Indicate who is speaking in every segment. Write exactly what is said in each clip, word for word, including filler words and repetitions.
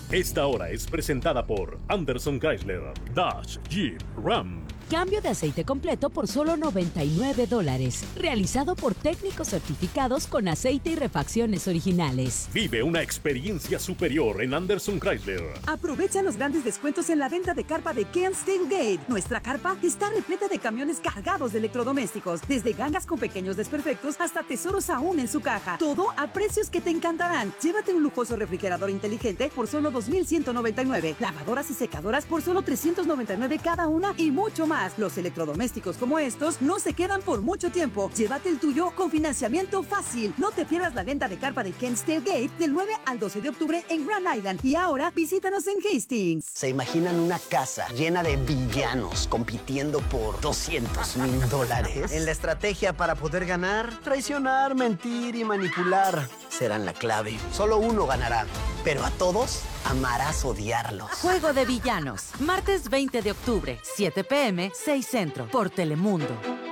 Speaker 1: Esta hora es presentada por Anderson Chrysler, Dodge, Jeep, Ram.
Speaker 2: Cambio de aceite completo por solo noventa y nueve dólares. Realizado por técnicos certificados con aceite y refacciones originales.
Speaker 1: Vive una experiencia superior en Anderson Chrysler.
Speaker 3: Aprovecha los grandes descuentos en la venta de carpa de Kent Gate. Nuestra carpa está repleta de camiones cargados de electrodomésticos. Desde gangas con pequeños desperfectos hasta tesoros aún en su caja. Todo a precios que te encantarán. Llévate un lujoso refrigerador inteligente por solo dos mil ciento noventa y nueve. Lavadoras y secadoras por solo trescientos noventa y nueve cada una y mucho más. Los electrodomésticos como estos no se quedan por mucho tiempo. Llévate el tuyo con financiamiento fácil. No te pierdas la venta de carpa de Kent Gate del nueve al doce de octubre en Grand Island. Y ahora visítanos en Hastings.
Speaker 4: ¿Se imaginan una casa llena de villanos compitiendo por doscientos mil dólares? En la estrategia para poder ganar, traicionar, mentir y manipular serán la clave. Solo uno ganará, pero a todos amarás odiarlos.
Speaker 5: Juego de Villanos, martes veinte de octubre, siete p m, seis Centro, por Telemundo.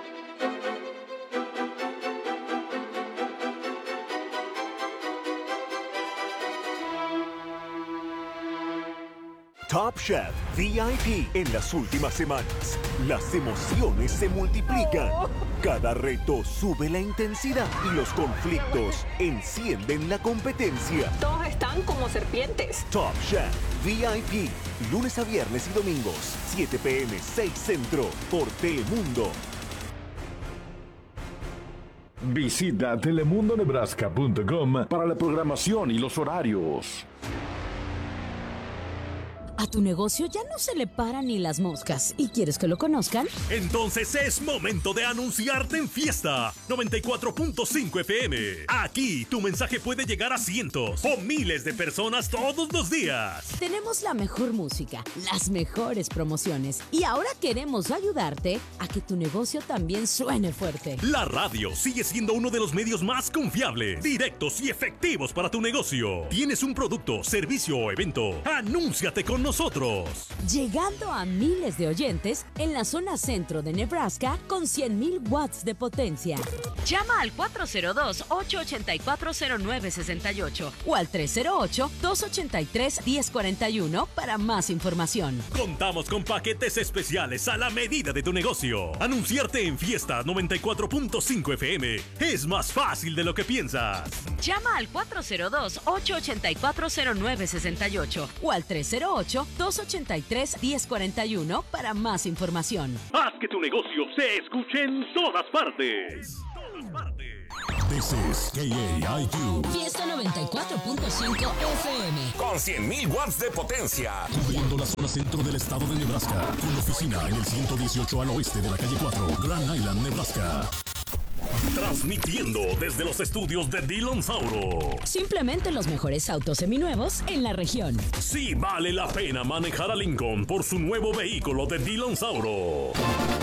Speaker 6: Top Chef V I P en las últimas semanas. Las emociones se multiplican. Cada reto sube la intensidad y los conflictos encienden la competencia.
Speaker 7: Todos están como serpientes.
Speaker 6: Top Chef V I P, lunes a viernes y domingos, siete p m, seis Centro, por Telemundo.
Speaker 8: Visita telemundo nebraska punto com para la programación y los horarios.
Speaker 2: A tu negocio ya no se le paran ni las moscas. ¿Y quieres que lo conozcan?
Speaker 1: Entonces es momento de anunciarte en Fiesta noventa y cuatro punto cinco F M. Aquí tu mensaje puede llegar a cientos o miles de personas todos los días.
Speaker 2: Tenemos la mejor música, las mejores promociones y ahora queremos ayudarte a que tu negocio también suene fuerte.
Speaker 1: La radio sigue siendo uno de los medios más confiables, directos y efectivos para tu negocio. ¿Tienes un producto, servicio o evento? Anúnciate con nosotros.
Speaker 2: Llegando a miles de oyentes en la zona centro de Nebraska con cien mil watts de potencia.
Speaker 5: Llama al cuatro cero dos, ocho ocho cuatro, cero nueve seis ocho
Speaker 2: o al tres cero ocho, dos ocho tres, uno cero cuatro uno para más información.
Speaker 1: Contamos con paquetes especiales a la medida de tu negocio. Anunciarte en Fiesta noventa y cuatro punto cinco F M es más fácil de lo que piensas.
Speaker 5: Llama al cuatro cero dos, ocho ocho cuatro, cero nueve seis ocho
Speaker 2: o al tres cero ocho, dos ocho tres, uno cero cuatro uno para más información.
Speaker 1: Haz que tu negocio se escuche en todas partes. Todas partes.
Speaker 9: This is K A I Q.
Speaker 2: Fiesta noventa y cuatro punto cinco F M.
Speaker 9: Con cien mil watts de potencia. Cubriendo la zona centro del estado de Nebraska. Con oficina en el ciento dieciocho al oeste de la calle cuatro, Grand Island, Nebraska.
Speaker 1: Transmitiendo desde los estudios de Dillon Sauro.
Speaker 2: Simplemente los mejores autos seminuevos en la región.
Speaker 1: Sí vale la pena manejar a Lincoln por su nuevo vehículo de Dillon Sauro.